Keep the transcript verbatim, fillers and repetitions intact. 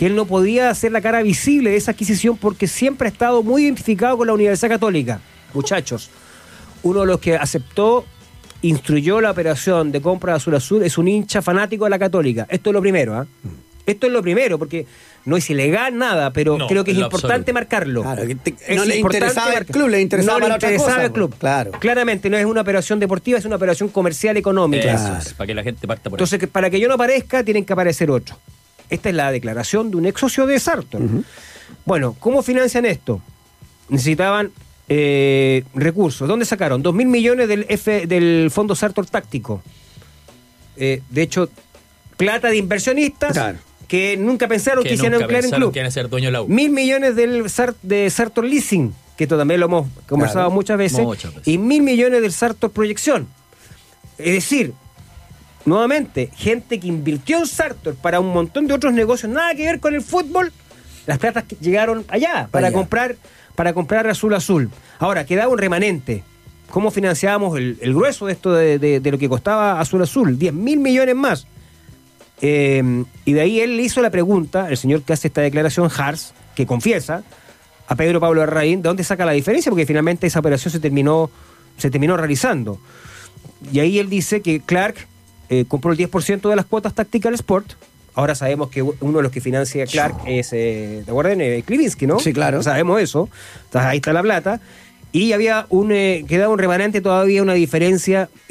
que él no podía hacer la cara visible de esa adquisición porque siempre ha estado muy identificado con la Universidad Católica. Muchachos, uno de los que aceptó, instruyó la operación de compra de Azul Azul es un hincha fanático de la Católica. Esto es lo primero, ¿eh? Esto es lo primero, porque no es ilegal nada, pero no, creo que es importante absoluto. marcarlo. Claro, que te, no le interesaba el club, le interesaba, no le interesaba otra cosa, el club. Claro. Claramente no es una operación deportiva, es una operación comercial económica. Claro. Eso es, para que la gente parta por Entonces, que para que yo no aparezca, tienen que aparecer otros. Esta es la declaración de un ex socio de Sartor. Uh-huh. Bueno, ¿cómo financian esto? Necesitaban eh, recursos. ¿Dónde sacaron? Dos mil millones del, F, del Fondo Sartor Táctico. Eh, de hecho, plata de inversionistas claro. que nunca pensaron que, que hicieran emplear en club. Que iban a ser dueño de la U. Mil millones del Sart, de Sartor Leasing, que esto también lo hemos conversado claro. muchas, veces, muchas veces. Y mil millones del Sartor Proyección. Es decir, nuevamente, gente que invirtió en Sartor para un montón de otros negocios, nada que ver con el fútbol, las platas que llegaron allá para allá. comprar para comprar Azul Azul. Ahora, quedaba un remanente. ¿Cómo financiábamos el, el grueso de esto de, de, de lo que costaba Azul Azul? diez mil millones más. Eh, y de ahí él le hizo la pregunta, el señor que hace esta declaración, Hars, que confiesa a Pedro Pablo Larraín, ¿de dónde saca la diferencia? Porque finalmente esa operación se terminó, se terminó realizando. Y ahí él dice que Clark eh, compró el diez por ciento de las cuotas Tactical Sport. Ahora sabemos que uno de los que financia Clark es, eh, ¿te acuerdan? Eh, Klivinsky, ¿no? Sí, claro. Sabemos eso. Entonces, ahí está la plata. Y había un, eh, quedaba un remanente todavía, una diferencia